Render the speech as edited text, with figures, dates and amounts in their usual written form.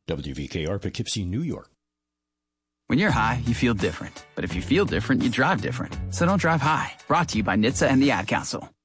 WVKR Poughkeepsie, New York. When you're high, you feel different. But if you feel different, you drive different. So don't drive high. Brought to you by NHTSA and the Ad Council.